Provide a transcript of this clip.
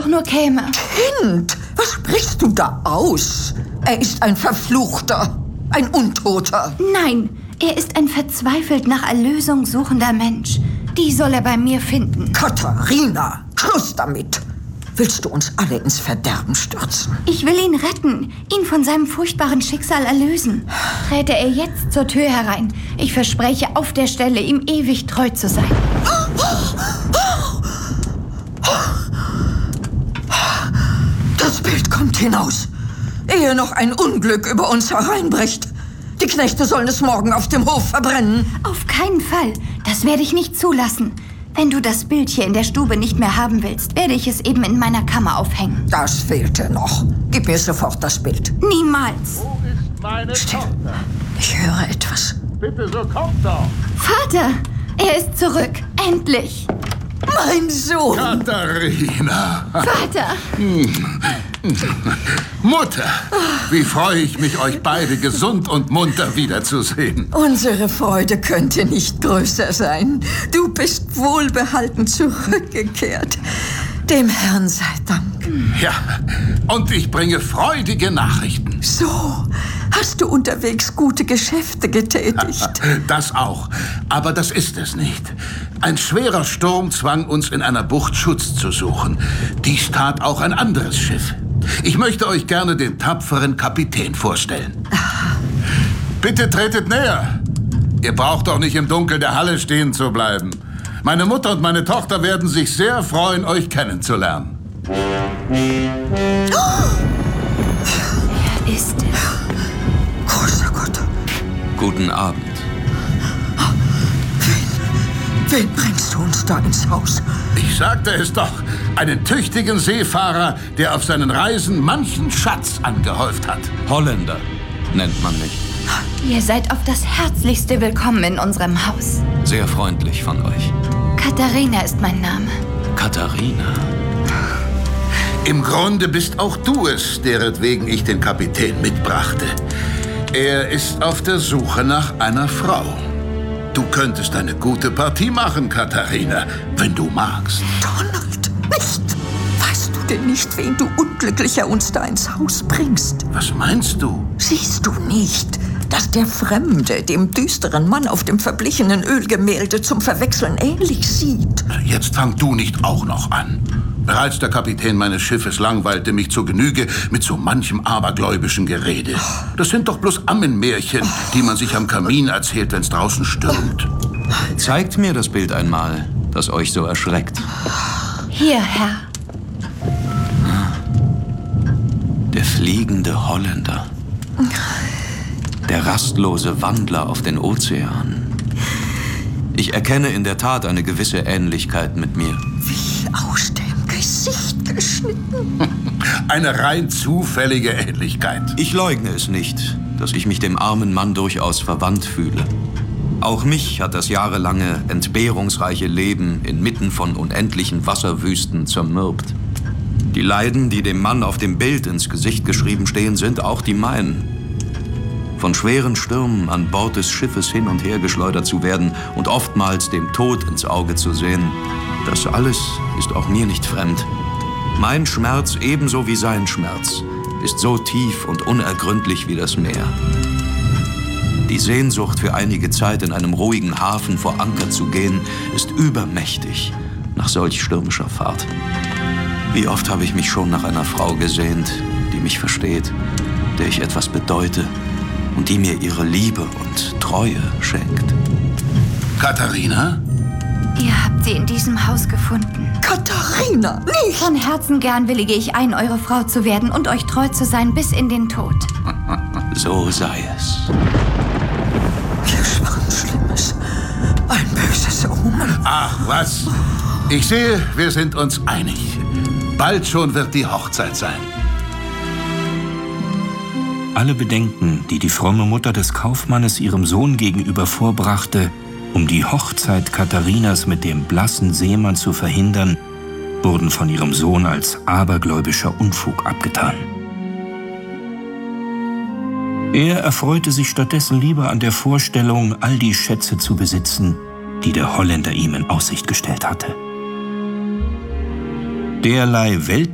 doch nur käme. Kind, was sprichst du da aus? Er ist ein Verfluchter, ein Untoter. Nein, er ist ein verzweifelt nach Erlösung suchender Mensch. Die soll er bei mir finden. Katharina, Schluss damit. Willst du uns alle ins Verderben stürzen? Ich will ihn retten, ihn von seinem furchtbaren Schicksal erlösen. Träte er jetzt zur Tür herein. Ich verspreche auf der Stelle, ihm ewig treu zu sein. Das Bild kommt hinaus, ehe noch ein Unglück über uns hereinbricht. Die Knechte sollen es morgen auf dem Hof verbrennen. Auf keinen Fall. Das werde ich nicht zulassen. Wenn du das Bild hier in der Stube nicht mehr haben willst, werde ich es eben in meiner Kammer aufhängen. Das fehlte noch. Gib mir sofort das Bild. Niemals. Wo ist meine Still. Tochter? Ich höre etwas. Bitte, so kommt doch. Vater, er ist zurück. Endlich. Mein Sohn! Katharina! Vater. Mutter! Wie freue ich mich, euch beide gesund und munter wiederzusehen. Unsere Freude könnte nicht größer sein. Du bist wohlbehalten zurückgekehrt. Dem Herrn sei Dank. Ja, und ich bringe freudige Nachrichten. So, hast du unterwegs gute Geschäfte getätigt? Das auch. Aber das ist es nicht. Ein schwerer Sturm zwang uns in einer Bucht Schutz zu suchen. Dies tat auch ein anderes Schiff. Ich möchte euch gerne den tapferen Kapitän vorstellen. Bitte tretet näher. Ihr braucht doch nicht im Dunkel der Halle stehen zu bleiben. Meine Mutter und meine Tochter werden sich sehr freuen, euch kennenzulernen. Er ist es. Großer Gott. Guten Abend. Wen bringst du uns da ins Haus? Ich sagte es doch, einen tüchtigen Seefahrer, der auf seinen Reisen manchen Schatz angehäuft hat. Holländer nennt man mich. Ihr seid auf das Herzlichste willkommen in unserem Haus. Sehr freundlich von euch. Katharina ist mein Name. Katharina. Im Grunde bist auch du es, deretwegen ich den Kapitän mitbrachte. Er ist auf der Suche nach einer Frau. Du könntest eine gute Partie machen, Katharina, wenn du magst. Donald, nicht! Weißt du denn nicht, wen du Unglücklicher uns da ins Haus bringst? Was meinst du? Siehst du nicht, dass der Fremde dem düsteren Mann auf dem verblichenen Ölgemälde zum Verwechseln ähnlich sieht? Jetzt fang du nicht auch noch an. Bereits der Kapitän meines Schiffes langweilte mich zur Genüge mit so manchem abergläubischen Gerede. Das sind doch bloß Ammenmärchen, die man sich am Kamin erzählt, wenn's draußen stürmt. Zeigt mir das Bild einmal, das euch so erschreckt. Hier, Herr. Der fliegende Holländer. Der rastlose Wandler auf den Ozeanen. Ich erkenne in der Tat eine gewisse Ähnlichkeit mit mir. Wie aus dem Gesicht geschnitten. Eine rein zufällige Ähnlichkeit. Ich leugne es nicht, dass ich mich dem armen Mann durchaus verwandt fühle. Auch mich hat das jahrelange, entbehrungsreiche Leben inmitten von unendlichen Wasserwüsten zermürbt. Die Leiden, die dem Mann auf dem Bild ins Gesicht geschrieben stehen, sind auch die meinen. Von schweren Stürmen an Bord des Schiffes hin und her geschleudert zu werden und oftmals dem Tod ins Auge zu sehen, das alles ist auch mir nicht fremd. Mein Schmerz ebenso wie sein Schmerz ist so tief und unergründlich wie das Meer. Die Sehnsucht, für einige Zeit in einem ruhigen Hafen vor Anker zu gehen, ist übermächtig nach solch stürmischer Fahrt. Wie oft habe ich mich schon nach einer Frau gesehnt, die mich versteht, der ich etwas bedeute und die mir ihre Liebe und Treue schenkt. Katharina? Ihr habt sie in diesem Haus gefunden. Katharina, nicht! Von Herzen gern willige ich ein, eure Frau zu werden und euch treu zu sein bis in den Tod. So sei es. Wir schwören Schlimmes. Ein böses Omen. Ach, was? Ich sehe, wir sind uns einig. Bald schon wird die Hochzeit sein. Alle Bedenken, die die fromme Mutter des Kaufmannes ihrem Sohn gegenüber vorbrachte, um die Hochzeit Katharinas mit dem blassen Seemann zu verhindern, wurden von ihrem Sohn als abergläubischer Unfug abgetan. Er erfreute sich stattdessen lieber an der Vorstellung, all die Schätze zu besitzen, die der Holländer ihm in Aussicht gestellt hatte. Derlei